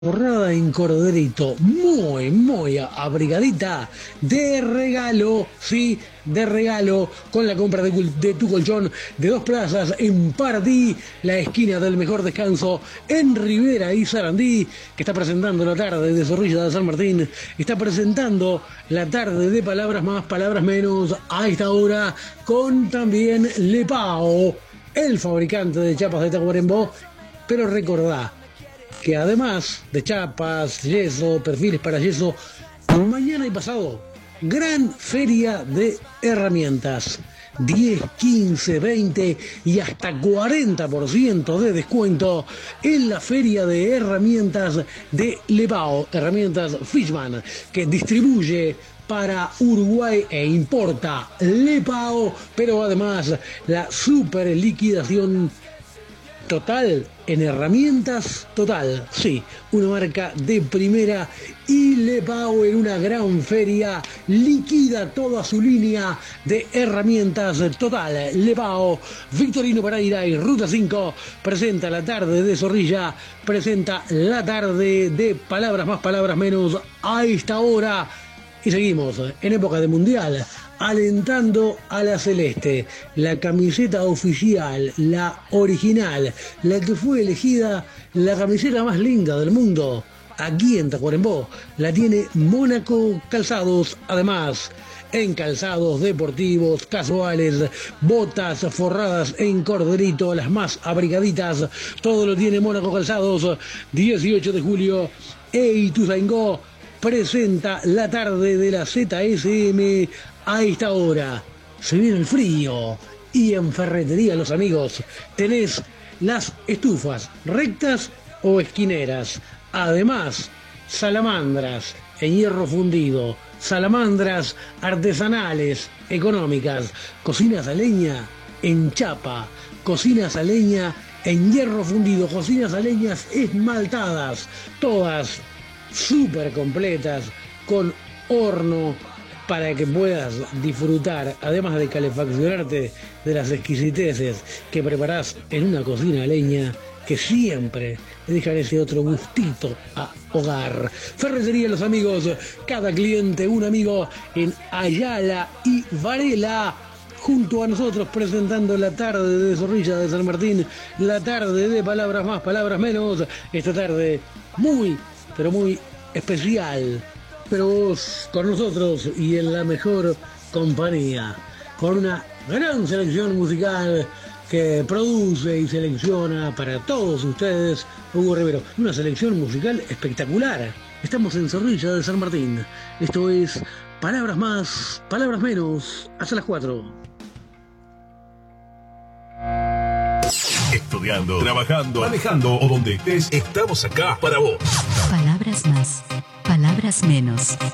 Borrada en corderito, muy abrigadita, de regalo, sí, de regalo, con la compra de tu colchón de 2 plazas en Paradí, la esquina del mejor descanso en Rivera y Sarandí, que está presentando la tarde de Zorrilla de San Martín, está presentando la tarde de Palabras Más, Palabras Menos, a esta hora, con también Lepao, el fabricante de chapas de Tacuarembó, pero recordá, que además de chapas, yeso, perfiles para yeso, mañana y pasado, gran feria de herramientas. 10, 15, 20 y hasta 40% de descuento en la feria de herramientas de Lepao, herramientas Fishman, que distribuye para Uruguay e importa Lepao, pero además la super liquidación total en herramientas, total, sí, una marca de primera, y Lepao en una gran feria liquida toda su línea de herramientas total. Lepao, Victorino Pereira y Ruta 5 presenta la tarde de Zorrilla, presenta la tarde de Palabras Más, Palabras Menos a esta hora. Y seguimos en época de mundial, alentando a la celeste, la camiseta oficial, la original, la que fue elegida la camiseta más linda del mundo. Aquí en Tacuarembó la tiene Mónaco Calzados, además en calzados deportivos, casuales, botas forradas en corderito, las más abrigaditas, todo lo tiene Mónaco Calzados. 18 de julio, Ituzaingó presenta la tarde de la ZSM a esta hora. Se viene el frío y en Ferretería Los Amigos tenés las estufas rectas o esquineras. Además, salamandras en hierro fundido, salamandras artesanales, económicas, cocinas a leña en chapa, cocinas a leña en hierro fundido, cocinas a leñas esmaltadas, todas súper completas, con horno para que puedas disfrutar, además de calefaccionarte, de las exquisiteces que preparás en una cocina a leña que siempre te dejan ese otro gustito a hogar. Ferretería Los Amigos, cada cliente un amigo en Ayala y Varela, junto a nosotros presentando la tarde de Zorrilla de San Martín, la tarde de Palabras Más, Palabras Menos, esta tarde muy especial, pero vos con nosotros y en la mejor compañía, con una gran selección musical que produce y selecciona para todos ustedes Hugo Rivero, una selección musical espectacular. Estamos en Zorrilla de San Martín, esto es Palabras Más, Palabras Menos, hasta las 4. Estudiando, trabajando, manejando o donde estés, estamos acá para vos. Palabras más, palabras menos.